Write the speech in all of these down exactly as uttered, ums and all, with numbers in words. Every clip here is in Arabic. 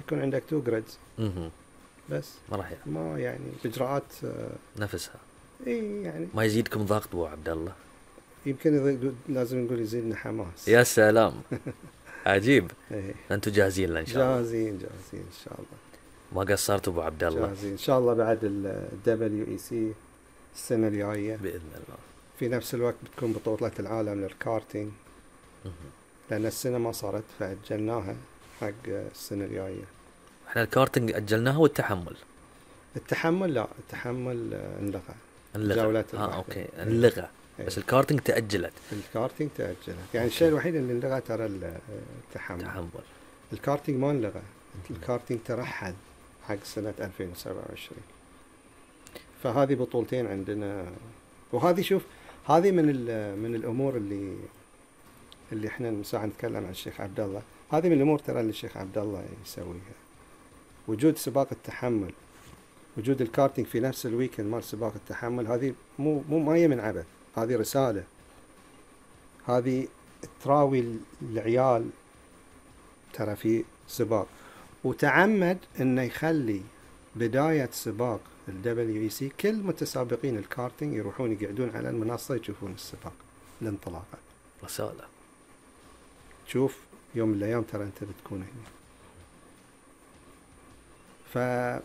يكون عندك تو جريدز بس ما راح يعني. ما يعني الاجراءات نفسها اي يعني ما يزيدكم ضغط ابو عبد الله؟ يمكن لازم نقول يزيدنا حماس. يا سلام عجيب. ايه انتم جاهزين له ان شاء الله؟ جاهزين جاهزين ان شاء الله. ما قصرتوا ابو عبد الله؟ جاهزين ان شاء الله. بعد الدبليو اي سي السنه الجايه باذن الله. في نفس الوقت بتكون بطوله العالم للكارتينج لان السنه ما صارت فاجلناها حق السنه الجايه. احنا الكارتينج اجلناها والتحمل التحمل لا التحمل انلغى. انلغى جولات اه اوكي انلغى. ايه. بس الكارتينج تاجلت. الكارتينج تاجلت يعني الشيء الوحيد اللي انلغى ترى التحمل. تحمل. الكارتينج ما انلغى. الكارتينج ترحل حق سنه ألفين وسبعة وعشرين. فهذه بطولتين عندنا. وهذه شوف هذه من من الامور اللي اللي احنا ساعه نتكلم عن الشيخ عبد الله. هذه من الامور ترى اللي الشيخ عبد الله يسويها. وجود سباق التحمل وجود الكارتينج في نفس الويكند مال سباق التحمل هذه مو مو ما هي من عبث. هذه رساله. هذه تراوي العيال ترى في سباق. وتعمد انه يخلي بدايه سباق الدبليو اي سي كل متسابقين الكارتينج يروحون يقعدون على المنصه يشوفون السباق الانطلاقه. رساله. شوف يوم من الايام ترى انت بتكون هنا. ف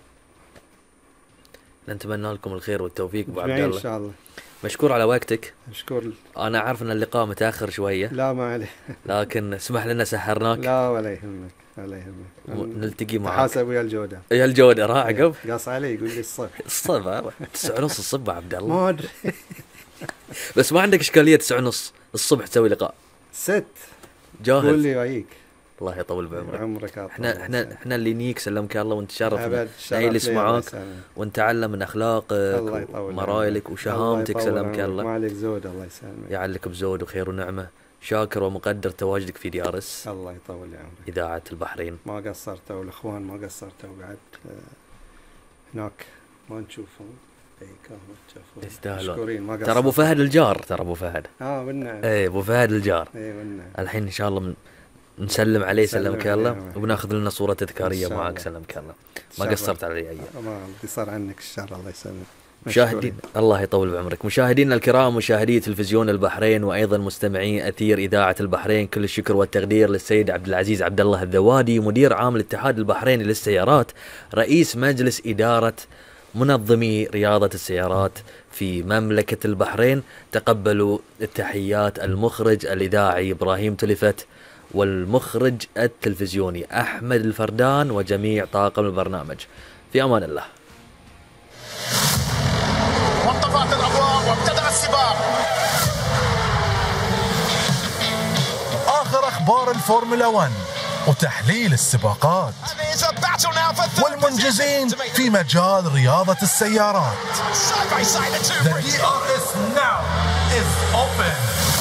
نتمنى لكم الخير والتوفيق ابو عبد الله ان شاء الله. مشكور على وقتك. مشكور. انا اعرف ان اللقاء متاخر شويه. لا ما عليه. لكن اسمح لنا سهرناك. لا ولا يهمك ولا يهمك. نلتقي معك. تحاسب ويا الجوده. يا الجوده راح عقب. قاص علي يقول لي الصبح. الصبح تسعة ونص الصبح عبد الله. ما ادري. بس ما عندك اشكاليه تسعة ونص الصبح تسوي لقاء؟ ست. جاهز. قول لي وياك. الله يطول بعمرك. عمرك احنا احنا احنا اللي نيك سلمك الله ونتشرف نجلس معاك ونتعلم من اخلاقك ومرايلك وشهامتك سلمك الله. ما عليك زود الله يسلمك. يعلك بزود وخير ونعمه. شاكر ومقدر تواجدك في ديارس. الله يطول عمرك. اذاعه البحرين. ما قصرتوا والاخوان ما قصرتوا بعد هناك ما نشوفهم. اي كانوا يستاهلون. ترى ابو فهد الجار. ترى ابو فهد اه والنعم. اي ابو فهد الجار. اي والنعم. الحين ان شاء الله من نسلم عليه سلمك الله وبناخذ لنا صورة تذكارية معك سلمك الله. ما قصرت علي أيام. ما قصر عنك الشر الله يسلمك. مشاهدين الله يطول بعمرك. مشاهدينا الكرام مشاهدي تلفزيون البحرين وأيضا مستمعي أثير إذاعة البحرين كل الشكر والتقدير للسيد عبد العزيز عبد الله الذوادي مدير عام الاتحاد البحريني للسيارات رئيس مجلس إدارة منظمي رياضة السيارات في مملكة البحرين. تقبلوا التحيات المخرج الإذاعي إبراهيم تلفت والمخرج التلفزيوني أحمد الفردان وجميع طاقم البرنامج. في أمان الله. وانطفأت الأبواب وابتدأ السباق. آخر أخبار الفورمولا واحد وتحليل السباقات والمنجزين في مجال رياضة السيارات. The D R S now is open.